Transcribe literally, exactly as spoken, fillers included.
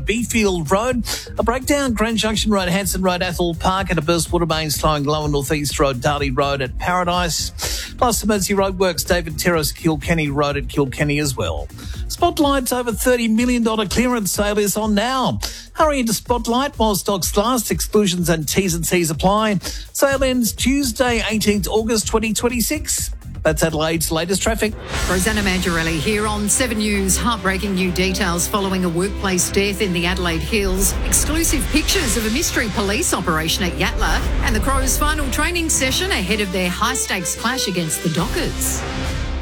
Road, Beefield Road. A breakdown, Grand Junction Road, Hanson Road, Athol Park, and a burst water main slowing Lower North East Road, Darley Road at Paradise. Plus emergency roadworks, David Terrace, Kilkenny Road at Kilkenny as well. Spotlight's over thirty million dollars clearance sale is on now. Hurry into Spotlight while stocks last. Exclusions and T's and C's apply. Sale ends Tuesday, eighteenth August twenty twenty-six. That's Adelaide's latest traffic. Rosanna Mangiarelli here on Seven News. Heartbreaking new details following a workplace death in the Adelaide Hills. Exclusive pictures of a mystery police operation at Yatala. And the Crows' final training session ahead of their high-stakes clash against the Dockers.